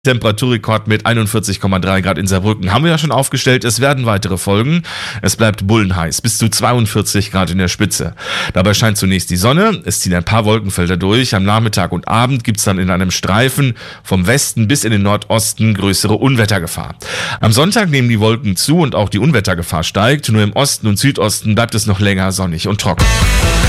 Temperaturrekord mit 41,3 Grad in Saarbrücken haben wir ja schon aufgestellt. Es werden weitere folgen. Es bleibt bullenheiß, bis zu 42 Grad in der Spitze. Dabei scheint zunächst die Sonne. Es ziehen ein paar Wolkenfelder durch. Am Nachmittag und Abend gibt es dann in einem Streifen vom Westen bis in den Nordosten größere Unwettergefahr. Am Sonntag nehmen die Wolken zu und auch die Unwettergefahr steigt. Nur im Osten und Südosten bleibt es noch länger sonnig und trocken.